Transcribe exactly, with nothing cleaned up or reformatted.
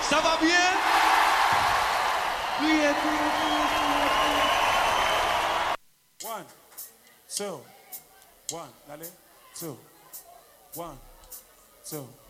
Ça va bien? Priez, priez, priez. One, two, one, allez, two, one, two.